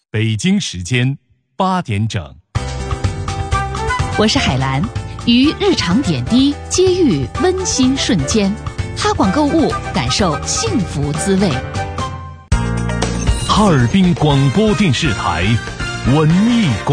北京时间8点整。 我是海兰，于日常点滴接遇温馨瞬间，哈广购物，感受幸福滋味。 哈尔滨广播电视台文艺